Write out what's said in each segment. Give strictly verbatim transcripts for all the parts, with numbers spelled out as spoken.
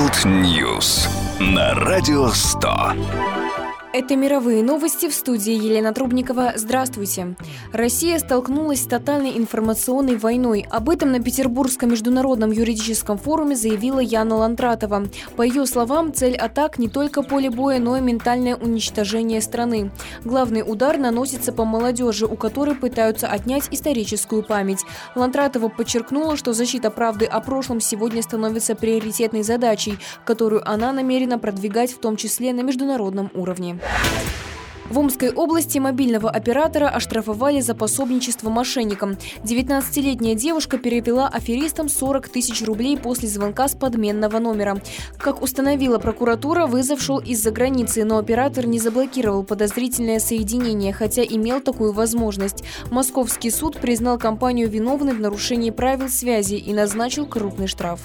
World News на Радио сто. Это мировые новости, в студии Елена Трубникова. Здравствуйте. Россия столкнулась с тотальной информационной войной. Об этом на Петербургском международном юридическом форуме заявила Яна Лантратова. По ее словам, цель атак не только поле боя, но и ментальное уничтожение страны. Главный удар наносится по молодежи, у которой пытаются отнять историческую память. Лантратова подчеркнула, что защита правды о прошлом сегодня становится приоритетной задачей, которую она намерена продвигать в том числе на международном уровне. В Омской области мобильного оператора оштрафовали за пособничество мошенникам. девятнадцатилетняя девушка перевела аферистам сорок тысяч рублей после звонка с подменного номера. Как установила прокуратура, вызов шел из-за границы, но оператор не заблокировал подозрительное соединение, хотя имел такую возможность. Московский суд признал компанию виновной в нарушении правил связи и назначил крупный штраф.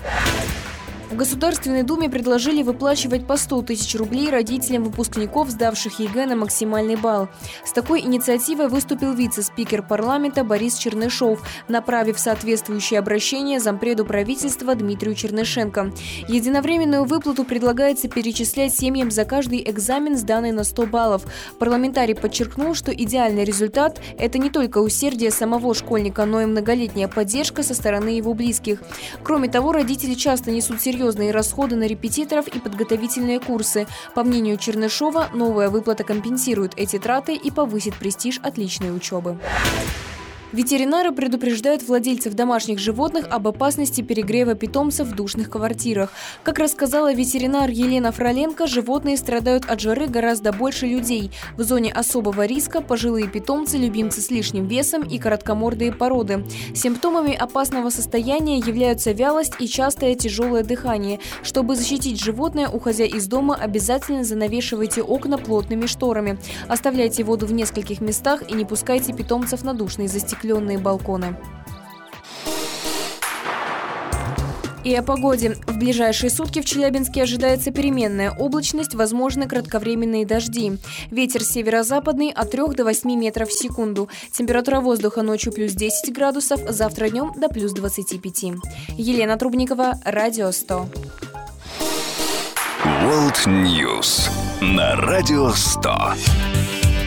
В Государственной Думе предложили выплачивать по сто тысяч рублей родителям выпускников, сдавших ЕГЭ на максимальный балл. С такой инициативой выступил вице-спикер парламента Борис Чернышов, направив соответствующее обращение зампреду правительства Дмитрию Чернышенко. Единовременную выплату предлагается перечислять семьям за каждый экзамен, сданный на сто баллов. Парламентарий подчеркнул, что идеальный результат – это не только усердие самого школьника, но и многолетняя поддержка со стороны его близких. Кроме того, родители часто несут серьезные серьезные расходы на репетиторов и подготовительные курсы. По мнению Чернышова, новая выплата компенсирует эти траты и повысит престиж отличной учебы. Ветеринары предупреждают владельцев домашних животных об опасности перегрева питомцев в душных квартирах. Как рассказала ветеринар Елена Фроленко, животные страдают от жары гораздо больше людей. В зоне особого риска пожилые питомцы, любимцы с лишним весом и короткомордые породы. Симптомами опасного состояния являются вялость и частое тяжелое дыхание. Чтобы защитить животное, уходя из дома, обязательно занавешивайте окна плотными шторами. Оставляйте воду в нескольких местах и не пускайте питомцев на душные застекленные балконы. И о погоде. В ближайшие сутки в Челябинске ожидается переменная облачность, возможны кратковременные дожди. Ветер северо-западный от трёх до восьми метров в секунду. Температура воздуха ночью плюс десять градусов, завтра днем до плюс двадцати пяти. Елена Трубникова, Радио сто. World News на Радио сто.